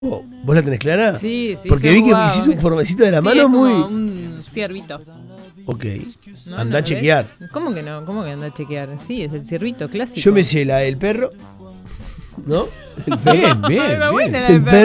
¿Vos la tenés clara? Sí. Porque yo vi que jugaba. hiciste un formecito de la Sí, mano es como muy. un ciervito. Ok. ¿No? Andá a ¿No chequear. ves? ¿Cómo que no? ¿Cómo que anda a chequear? Sí, es el ciervito clásico. Yo me sé la del perro. ¿No? Bien, bien. Está buena la El del perro.